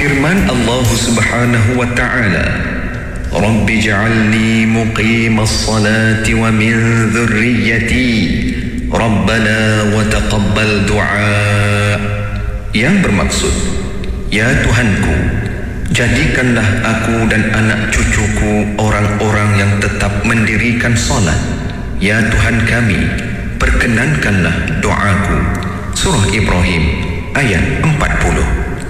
Firman Allah Subhanahu wa ta'ala, Rabbi ja'alni muqimas salati wa min dhurriyyati Rabbana wa taqabbal du'a. Yang bermaksud, ya Tuhanku, jadikanlah aku dan anak cucuku orang-orang yang tetap mendirikan salat. Ya Tuhan kami, perkenankanlah doaku. Surah Ibrahim ayat 40.